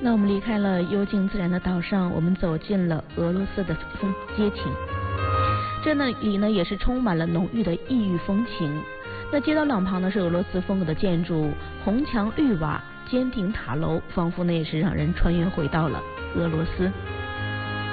那我们离开了幽静自然的岛上，我们走进了俄罗斯的街景。这里呢也是充满了浓郁的异域风情。那街道两旁呢是俄罗斯风格的建筑，红墙绿瓦、尖顶塔楼，仿佛呢也是让人穿越回到了俄罗斯。